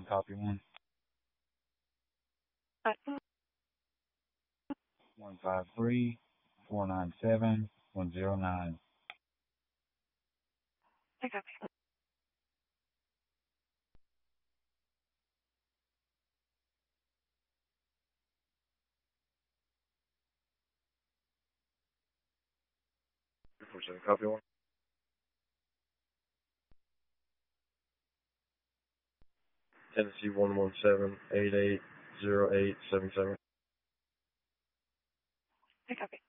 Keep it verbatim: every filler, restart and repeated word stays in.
seven, copy one. One five three four nine seven one zero nine. I copy. Two four seven, copy one. Tennessee one one seven eight eight zero eight seven seven. I copy.